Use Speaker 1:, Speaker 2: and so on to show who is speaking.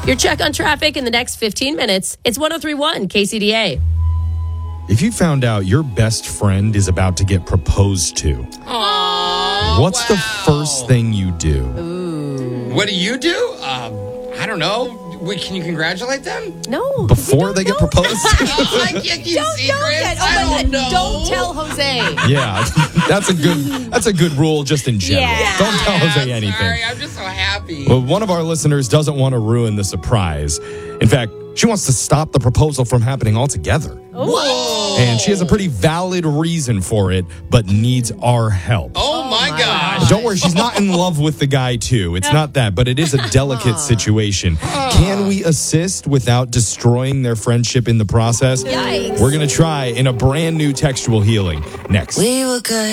Speaker 1: Your check on traffic in the next 15 minutes. It's 103.1 KCDA.
Speaker 2: If you found out your best friend is about to get proposed to, what's the first thing you do?
Speaker 3: What do you do? I don't know. Can you congratulate them?
Speaker 1: No.
Speaker 2: Before they get proposed to?
Speaker 3: I can't keep
Speaker 1: Don't
Speaker 3: secrets.
Speaker 1: Oh my
Speaker 3: I don't
Speaker 1: God.
Speaker 3: know.
Speaker 1: Don't tell Jose.
Speaker 2: Yeah, that's a good rule just in general.
Speaker 1: Yeah.
Speaker 2: Don't tell Jose
Speaker 3: I'm
Speaker 2: anything.
Speaker 3: Sorry, I'm just so happy.
Speaker 2: Well, one of our listeners doesn't want to ruin the surprise. In fact, she wants to stop the proposal from happening altogether.
Speaker 3: Whoa!
Speaker 2: And she has a pretty valid reason for it, but needs our help.
Speaker 3: Oh my gosh.
Speaker 2: Don't worry, she's not in love with the guy, too. It's not that, but it is a delicate situation. Can we assist without destroying their friendship in the process?
Speaker 1: Yikes.
Speaker 2: We're going to try in a brand new textual healing next.
Speaker 4: We were good.